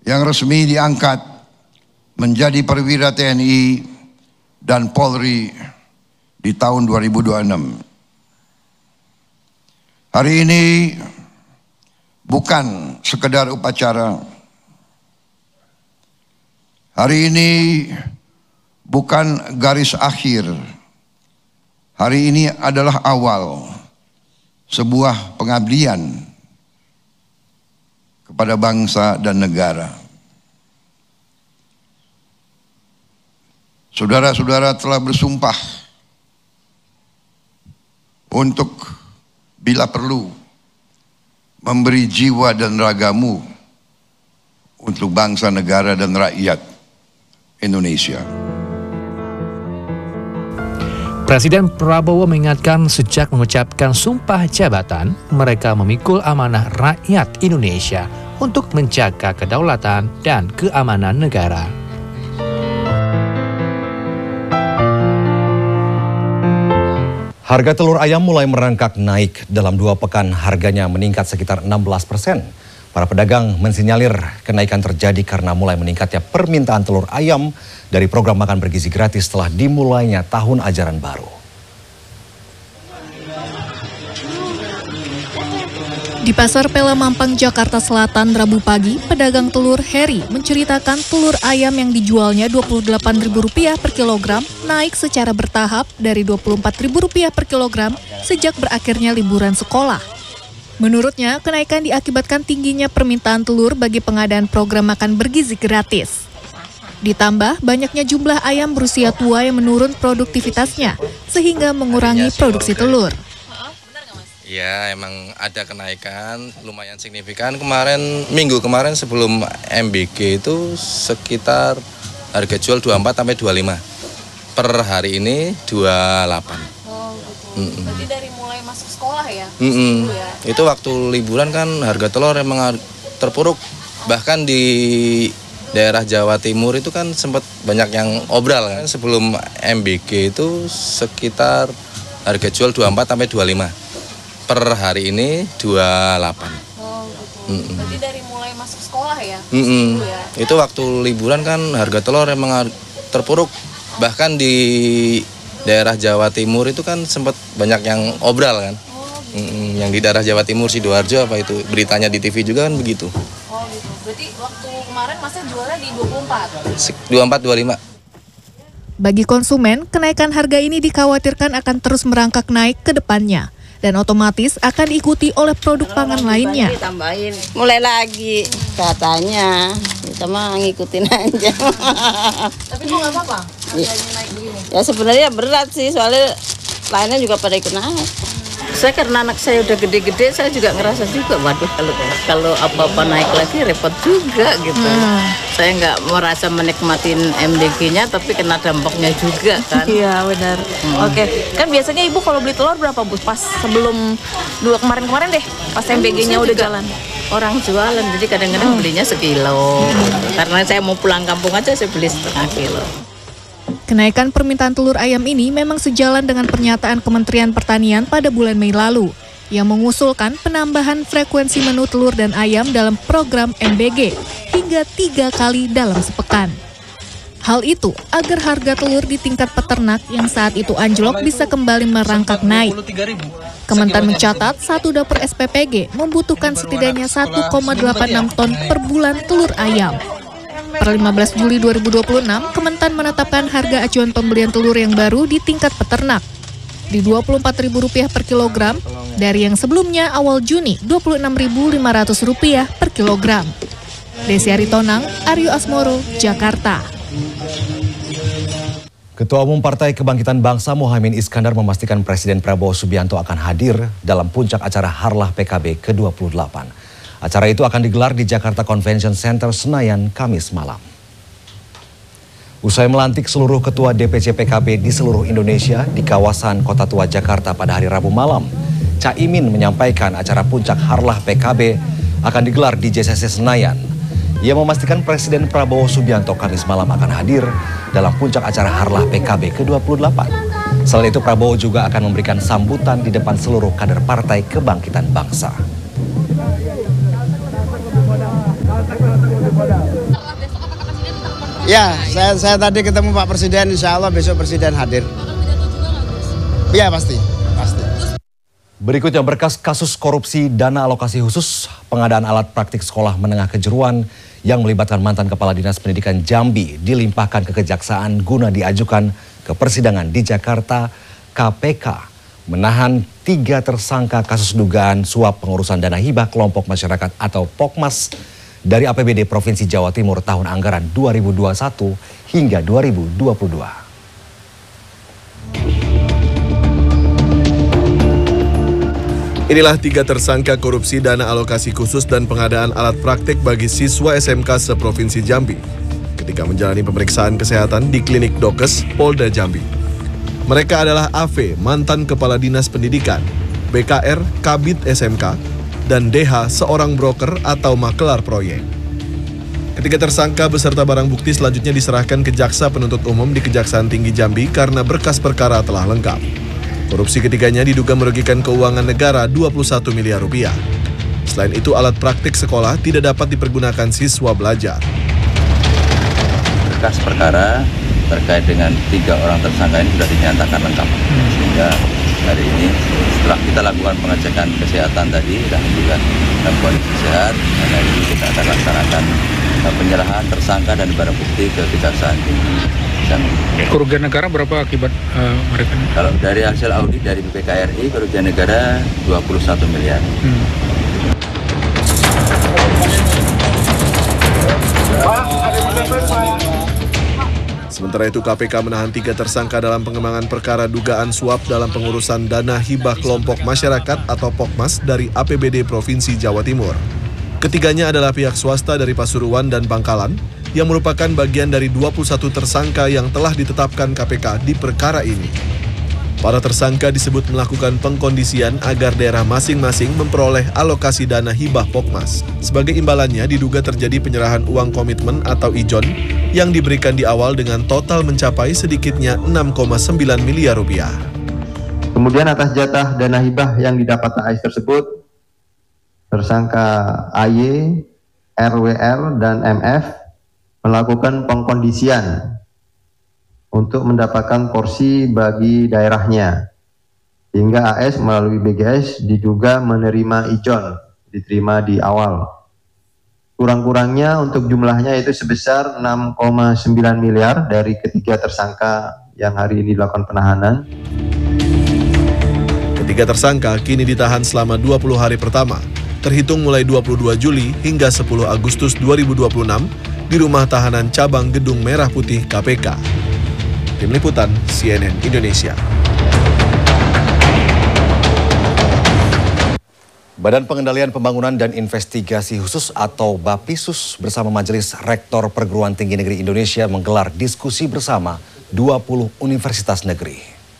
yang resmi diangkat menjadi perwira TNI dan Polri di tahun 2026. Hari ini bukan sekedar upacara. Hari ini bukan garis akhir. Hari ini adalah awal sebuah pengabdian kepada bangsa dan negara. Saudara-saudara telah bersumpah untuk bila perlu memberi jiwa dan ragamu untuk bangsa, negara, dan rakyat Indonesia. Presiden Prabowo mengingatkan sejak mengucapkan sumpah jabatan, mereka memikul amanah rakyat Indonesia untuk menjaga kedaulatan dan keamanan negara. Harga telur ayam mulai merangkak naik. Dalam 2 pekan harganya meningkat sekitar 16%. Para pedagang mensinyalir kenaikan terjadi karena mulai meningkatnya permintaan telur ayam dari program makan bergizi gratis setelah dimulainya tahun ajaran baru. Di Pasar Pela Mampang, Jakarta Selatan, Rabu pagi, pedagang telur Heri menceritakan telur ayam yang dijualnya Rp28.000 per kilogram naik secara bertahap dari Rp24.000 per kilogram sejak berakhirnya liburan sekolah. Menurutnya, kenaikan diakibatkan tingginya permintaan telur bagi pengadaan program makan bergizi gratis. Ditambah banyaknya jumlah ayam berusia tua yang menurun produktivitasnya, sehingga mengurangi produksi telur. Ya, emang ada kenaikan lumayan signifikan. Minggu kemarin sebelum MBG itu sekitar harga jual 24 sampai 25. Per hari ini 28. Berarti dari mulai masuk sekolah ya? Itu waktu liburan kan harga telur emang terpuruk. Bahkan di daerah Jawa Timur itu kan sempat banyak yang obral kan. Sebelum MBG itu sekitar harga jual 24 sampai 25. Per hari ini 28. Berarti dari mulai masuk sekolah ya? Itu waktu liburan kan harga telur emang terpuruk. Bahkan di daerah Jawa Timur itu kan sempat banyak yang obral kan. Yang di daerah Jawa Timur, Sidoarjo apa itu beritanya di TV juga kan begitu. Oh gitu. Berarti waktu kemarin masnya jualnya di 24? 24, 25. Bagi konsumen, kenaikan harga ini dikhawatirkan akan terus merangkak naik ke depannya dan otomatis akan diikuti oleh produk pangan lainnya. Ditambahin, mulai lagi katanya, kita mah ngikutin aja. Tapi kok nggak apa-apa? Ya sebenarnya berat sih, soalnya lainnya juga pada ikut naik. Saya karena anak saya udah gede-gede, saya juga ngerasa juga, waduh kalau apa-apa naik lagi repot juga gitu. Saya nggak merasa menikmatin MBG-nya, tapi kena dampaknya juga kan. Iya benar. Oke, kan biasanya ibu kalau beli telur berapa bu? Pas sebelum kemarin deh, pas MBG-nya udah jalan. Orang jualan, jadi kadang-kadang belinya sekilo. Karena saya mau pulang kampung aja, saya beli setengah kilo. Kenaikan permintaan telur ayam ini memang sejalan dengan pernyataan Kementerian Pertanian pada bulan Mei lalu yang mengusulkan penambahan frekuensi menu telur dan ayam dalam program MBG hingga 3 kali dalam sepekan. Hal itu agar harga telur di tingkat peternak yang saat itu anjlok bisa kembali merangkak naik. Kementan mencatat satu dapur SPPG membutuhkan setidaknya 1,86 ton per bulan telur ayam. Per 15 Juli 2026, Kementan menetapkan harga acuan pembelian telur yang baru di tingkat peternak di Rp24.000 per kilogram dari yang sebelumnya awal Juni Rp26.500 per kilogram. Desi Aritonang, Aryo Asmoro, Jakarta. Ketua Umum Partai Kebangkitan Bangsa Muhaimin Iskandar memastikan Presiden Prabowo Subianto akan hadir dalam puncak acara Harlah PKB ke-28. Acara itu akan digelar di Jakarta Convention Center Senayan Kamis malam. Usai melantik seluruh ketua DPC PKB di seluruh Indonesia di kawasan Kota Tua Jakarta pada hari Rabu malam, Caimin menyampaikan acara puncak Harlah PKB akan digelar di JCC Senayan. Ia memastikan Presiden Prabowo Subianto Kamis malam akan hadir dalam puncak acara Harlah PKB ke-28. Selain itu, Prabowo juga akan memberikan sambutan di depan seluruh kader Partai Kebangkitan Bangsa. Ya, saya tadi ketemu Pak Presiden, insya Allah besok Presiden hadir. Iya pasti. Berikutnya berkas kasus korupsi dana alokasi khusus pengadaan alat praktik sekolah menengah kejuruan yang melibatkan mantan Kepala Dinas Pendidikan Jambi dilimpahkan ke Kejaksaan guna diajukan ke persidangan di Jakarta. KPK menahan 3 tersangka kasus dugaan suap pengurusan dana hibah kelompok masyarakat atau POKMAS dari APBD Provinsi Jawa Timur tahun anggaran 2021 hingga 2022. Inilah 3 tersangka korupsi dana alokasi khusus dan pengadaan alat praktik bagi siswa SMK seprovinsi Jambi ketika menjalani pemeriksaan kesehatan di klinik Dokes Polda Jambi. Mereka adalah AV, mantan Kepala Dinas Pendidikan, BKR, Kabid SMK, dan DH, seorang broker atau makelar proyek. Ketiga tersangka beserta barang bukti selanjutnya diserahkan ke Jaksa Penuntut Umum di Kejaksaan Tinggi Jambi karena berkas perkara telah lengkap. Korupsi ketiganya diduga merugikan keuangan negara 21 miliar rupiah. Selain itu, alat praktik sekolah tidak dapat dipergunakan siswa belajar. Berkas perkara terkait dengan 3 orang tersangka ini sudah dinyatakan lengkap. Sehingga hari ini setelah kita lakukan pengecekan kesehatan tadi dan juga dalam kondisi sehat, dan hari ini kita akan laksanakan penyerahan tersangka dan barang bukti ke Kejaksaan Tinggi Jambi. Kerugian negara berapa akibat mereka? Kalau dari hasil audit dari BPKRI, kerugian negara 21 miliar. Sementara itu KPK menahan 3 tersangka dalam pengembangan perkara dugaan suap dalam pengurusan dana hibah kelompok masyarakat atau POKMAS dari APBD Provinsi Jawa Timur. Ketiganya adalah pihak swasta dari Pasuruan dan Bangkalan yang merupakan bagian dari 21 tersangka yang telah ditetapkan KPK di perkara ini. Para tersangka disebut melakukan pengkondisian agar daerah masing-masing memperoleh alokasi dana hibah POKMAS. Sebagai imbalannya diduga terjadi penyerahan uang komitmen atau ijon yang diberikan di awal dengan total mencapai sedikitnya 6,9 miliar rupiah. Kemudian atas jatah dana hibah yang didapat AS tersebut, tersangka AY, RWR, dan MF melakukan pengkondisian untuk mendapatkan porsi bagi daerahnya. Hingga AS melalui BGS diduga menerima ijon, diterima di awal. Kurang-kurangnya untuk jumlahnya itu sebesar 6,9 miliar dari ketiga tersangka yang hari ini dilakukan penahanan. Ketiga tersangka kini ditahan selama 20 hari pertama, terhitung mulai 22 Juli hingga 10 Agustus 2026 di Rumah Tahanan Cabang Gedung Merah Putih KPK. Tim Liputan CNN Indonesia. Badan Pengendalian Pembangunan dan Investigasi Khusus atau BAPISUS bersama Majelis Rektor Perguruan Tinggi Negeri Indonesia menggelar diskusi bersama 20 universitas negeri.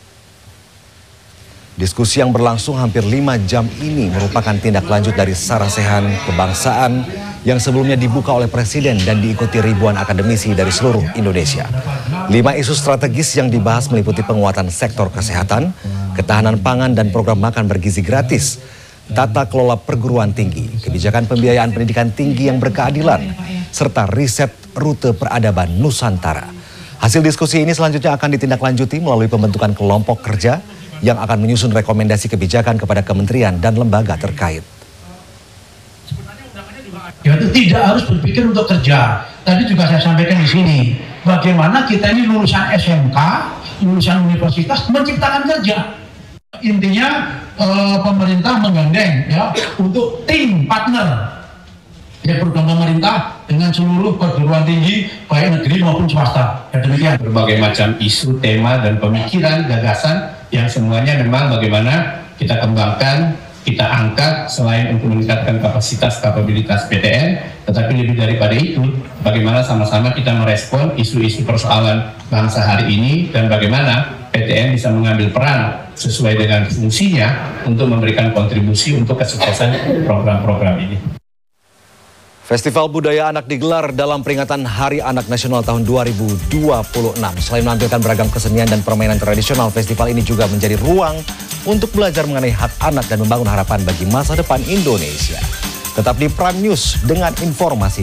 Diskusi yang berlangsung hampir 5 jam ini merupakan tindak lanjut dari Sarasehan Kebangsaan yang sebelumnya dibuka oleh Presiden dan diikuti ribuan akademisi dari seluruh Indonesia. 5 isu strategis yang dibahas meliputi penguatan sektor kesehatan, ketahanan pangan dan program makan bergizi gratis, tata kelola perguruan tinggi, kebijakan pembiayaan pendidikan tinggi yang berkeadilan, serta riset rute peradaban Nusantara. Hasil diskusi ini selanjutnya akan ditindaklanjuti melalui pembentukan kelompok kerja yang akan menyusun rekomendasi kebijakan kepada kementerian dan lembaga terkait. Ya, itu tidak harus berpikir untuk kerja. Tadi juga saya sampaikan di sini, bagaimana kita ini lulusan SMK, lulusan universitas menciptakan kerja. Intinya pemerintah menggandeng ya untuk tim partner ya program pemerintah dengan seluruh perguruan tinggi baik negeri maupun swasta. Ya, demikian. Berbagai macam isu, tema dan pemikiran, gagasan yang semuanya memang bagaimana kita kembangkan, kita angkat selain untuk meningkatkan kapasitas PTN, tetapi lebih daripada itu, bagaimana sama-sama kita merespon isu-isu persoalan bangsa hari ini dan bagaimana PTN bisa mengambil peran sesuai dengan fungsinya untuk memberikan kontribusi untuk kesuksesan program-program ini. Festival Budaya Anak digelar dalam peringatan Hari Anak Nasional tahun 2026. Selain menampilkan beragam kesenian dan permainan tradisional, festival ini juga menjadi ruang untuk belajar mengenai hak anak dan membangun harapan bagi masa depan Indonesia. Tetap di Prime News dengan informasi